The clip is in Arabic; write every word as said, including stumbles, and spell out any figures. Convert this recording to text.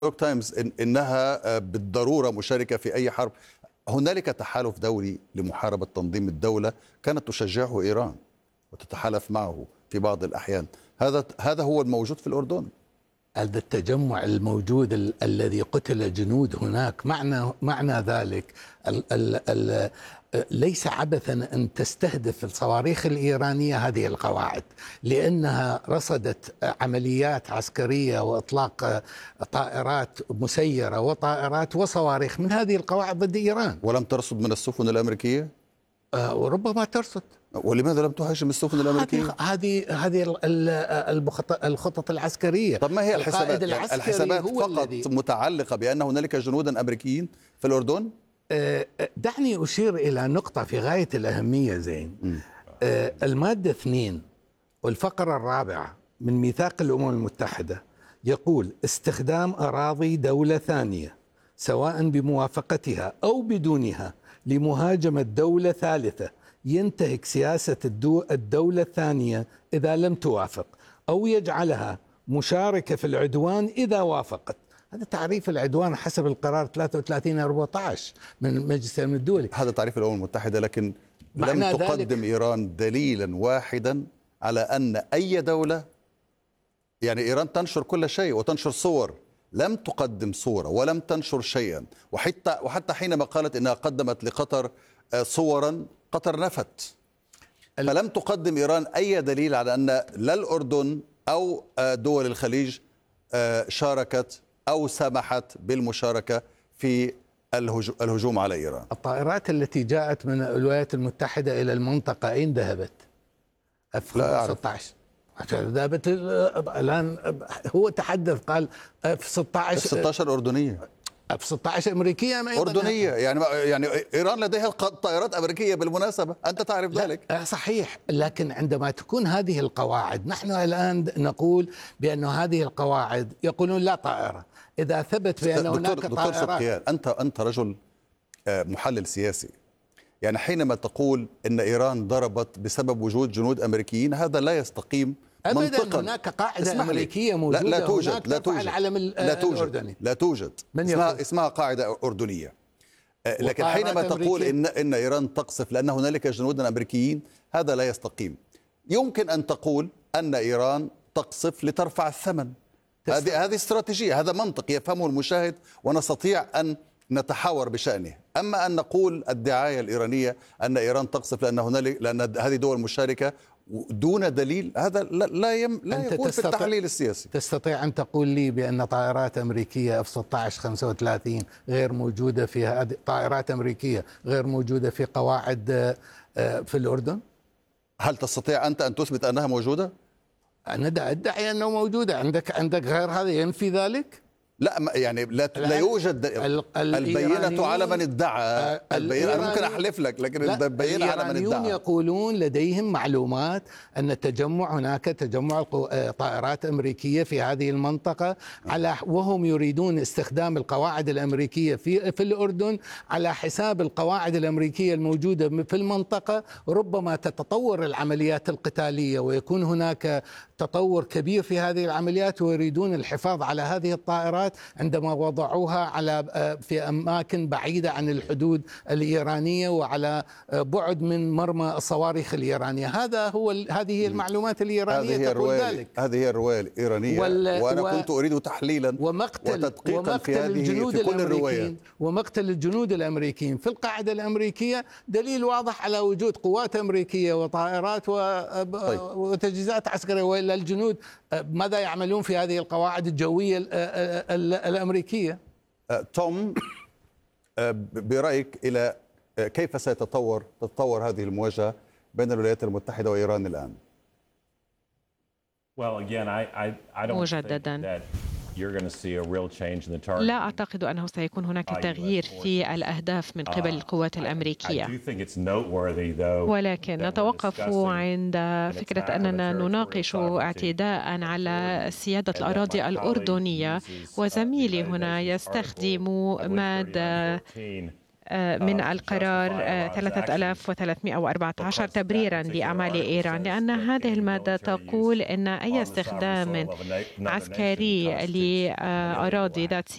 نيويورك تايمز إن إنها بالضرورة مشاركة في أي حرب. هنالك تحالف دولي لمحاربة تنظيم الدولة كانت تشجعه إيران وتتحالف معه في بعض الأحيان. هذا هذا هو الموجود في الأردن. هذا التجمع الموجود ال الذي قتل جنود هناك، معنى معنى ذلك ال ال ال ليس عبثا أن تستهدف الصواريخ الإيرانية هذه القواعد، لأنها رصدت عمليات عسكرية وإطلاق طائرات مسيرة وطائرات وصواريخ من هذه القواعد ضد إيران. ولم ترصد من السفن الأمريكية؟ آه وربما ترصد. ولماذا لم تهاجم السفن الأمريكية؟ هذه هذه الخطط العسكرية. طب ما هي الحسابات؟ الحسابات فقط متعلقة بأن هنالك جنودا أمريكيين في الأردن؟ دعني أشير إلى نقطة في غاية الأهمية زين. م. المادة اثنين والفقرة الرابعة من ميثاق الأمم المتحدة يقول: استخدام أراضي دولة ثانية سواء بموافقتها أو بدونها لمهاجمة دولة ثالثة ينتهك سياسة الدولة الثانية إذا لم توافق، أو يجعلها مشاركة في العدوان إذا وافقت. هذا تعريف العدوان حسب القرار ثلاثة وثلاثين أربعة عشر من مجلس الأمن الدولي. هذا تعريف الأمم المتحدة، لكن لم تقدم إيران دليلا واحدا على أن أي دولة، يعني إيران تنشر كل شيء وتنشر صور، لم تقدم صورة ولم تنشر شيئا. وحتى وحتى حينما قالت إنها قدمت لقطر صورا، قطر نفت. فلم تقدم إيران أي دليل على أن لا الأردن أو دول الخليج شاركت أو سمحت بالمشاركة في الهجوم على إيران. الطائرات التي جاءت من الولايات المتحدة إلى المنطقة أين ذهبت؟ اف ستة عشر ذهبت الآن. هو تحدث قال اف ستة عشر اف ستة عشر أردنية، اف ستة عشر أمريكية أردنية. يعني يعني إيران لديها طائرات أمريكية بالمناسبة، أنت تعرف ذلك. صحيح، لكن عندما تكون هذه القواعد، نحن الآن نقول بأن هذه القواعد يقولون لا طائرة. إذا ثبت بأن هناك دكتور طائرات. دكتور صدقيان، أنت أنت رجل محلل سياسي، يعني حينما تقول إن إيران ضربت بسبب وجود جنود أمريكيين، هذا لا يستقيم منطقا. أبدا. هناك قاعدة أمريكية موجودة. لا, لا توجد لا توجد العلم لا توجد لا توجد اسمها, اسمها قاعدة أردنية. لكن حينما تقول إن إن إيران تقصف لأن هنالك جنودا أمريكيين، هذا لا يستقيم. يمكن أن تقول أن إيران تقصف لترفع الثمن. هذه هذه استراتيجية، هذا منطق يفهمه المشاهد ونستطيع أن نتحاور بشأنه. أما أن نقول الدعاية الإيرانية أن إيران تقصف لأن هنالك لأن هذه دول مشاركة دون دليل، هذا لا لا, يم لا يكون في التحليل السياسي. تستطيع أن تقول لي بأن طائرات أمريكية اف ستة عشر خمسة وثلاثين غير موجودة في هذه طائرات أمريكية غير موجودة في قواعد في الأردن؟ هل تستطيع أنت أن تثبت أنها موجودة؟ أنا أدعي أنه موجودة. عندك عندك غير هذا ينفي ذلك؟ لا يعني لا, لا يوجد البينة على من ادعى. البينة أنا ممكن أحلف لك، لكن البينة على من ادعى. يقولون لديهم معلومات أن التجمع هناك تجمع طائرات أمريكية في هذه المنطقة، على وهم يريدون استخدام القواعد الأمريكية في في الأردن على حساب القواعد الأمريكية الموجودة في المنطقة. ربما تتطور العمليات القتالية ويكون هناك تطور كبير في هذه العمليات، ويريدون الحفاظ على هذه الطائرات عندما وضعوها على في أماكن بعيدة عن الحدود الإيرانية وعلى بعد من مرمى الصواريخ الإيرانية. هذا هو هذه هي المعلومات الإيرانية هذه تقول ذلك. هذه هي الرواية الإيرانية، وأنا و... كنت أريد تحليلا ومقتل وتدقيقا ومقتل في هذه الجنود في كل الأمريكيين ومقتل الجنود الأمريكيين في القاعدة الأمريكية دليل واضح على وجود قوات أمريكية وطائرات و... طيب. وتجهيزات عسكرية. وإلا الجنود ماذا يعملون في هذه القواعد الجوية الأمريكية؟ توم، برأيك إلى كيف سيتطور تتطور هذه المواجهة بين الولايات المتحدة وإيران الآن؟ مجددا، لا أعتقد أنه سيكون هناك تغيير في الأهداف من قبل القوات الأمريكية، ولكن نتوقف عند فكرة أننا نناقش اعتداء على سيادة الأراضي الأردنية، وزميلي هنا يستخدم مادة من القرار ثلاثة آلاف وثلاثمائة وأربعة عشر تبريرا لأعمال إيران، لأن هذه المادة تقول أن أي استخدام عسكري لأراضي ذات